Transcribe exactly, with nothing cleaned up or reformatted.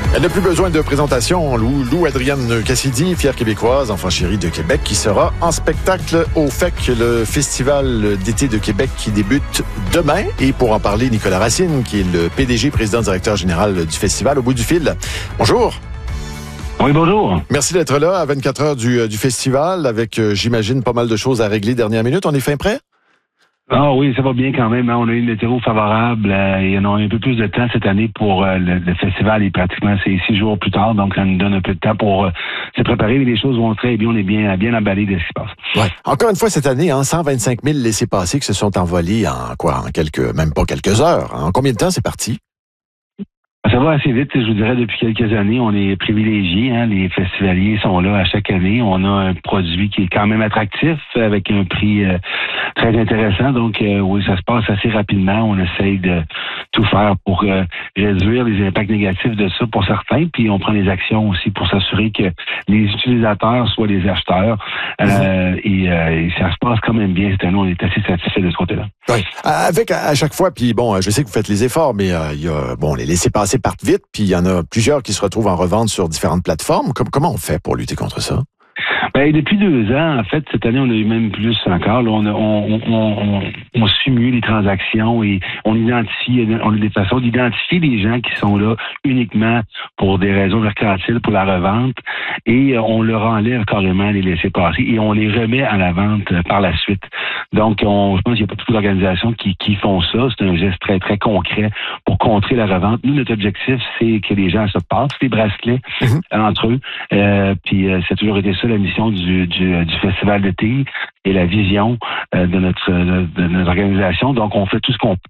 Elle n'a plus besoin de présentation. Lou, Lou Adrienne Cassidy, fière québécoise, enfant chérie de Québec, qui sera en spectacle au F E C, le Festival d'été de Québec qui débute demain. Et pour en parler, Nicolas Racine, qui est le P D G, président directeur général du festival, au bout du fil. Bonjour. Oui, bonjour. Merci d'être là à vingt-quatre heures du, du festival avec, euh, j'imagine, pas mal de choses à régler dernière minute. On est fin prêt? Ah oui, ça va bien quand même. Hein. On a eu une météo favorable euh, et on a un peu plus de temps cette année pour euh, le, le festival est pratiquement c'est six jours plus tard, donc ça nous donne un peu de temps pour euh, se préparer. Mais les choses vont très bien, on est bien, bien emballés de ce qui se passe. Ouais. Encore une fois cette année, hein, cent vingt-cinq mille laissez-passer qui se sont envolés en quoi, en quelques, même pas quelques heures. En combien de temps c'est parti? Ça va assez vite, je vous dirais, depuis quelques années, on est privilégiés. Hein? Les festivaliers sont là à chaque année. On a un produit qui est quand même attractif, avec un prix euh, très intéressant. Donc, euh, oui, ça se passe assez rapidement. On essaye de tout faire pour euh, réduire les impacts négatifs de ça pour certains. Puis, on prend des actions aussi pour s'assurer que les utilisateurs soient les acheteurs. Euh, mm-hmm. et, euh, et ça se passe quand même bien cette année. On est assez satisfait de ce côté-là. Oui. Avec, à chaque fois, puis bon, je sais que vous faites les efforts, mais euh, il y a, bon, les laissez-passer partent vite, puis il y en a plusieurs qui se retrouvent en revente sur différentes plateformes. Comment on fait pour lutter contre ça? Ben, depuis deux ans, en fait, cette année, on a eu même plus encore. Là, on, a, on, on, on, on simule les transactions et on identifie, on a des façons d'identifier les gens qui sont là uniquement pour des raisons mercantiles, pour la revente, et on leur enlève carrément les laissez-passer et on les remet à la vente par la suite. Donc, on, je pense qu'il n'y a pas beaucoup d'organisations qui, qui font ça. C'est un geste très, très concret pour contrer la revente. Nous, notre objectif, c'est que les gens se passent les bracelets mm-hmm. entre eux. Euh, puis, euh, ça a toujours été ça, la mission du, du, du festival d'été et la vision euh, de notre de, de notre organisation. Donc, on fait tout ce qu'on peut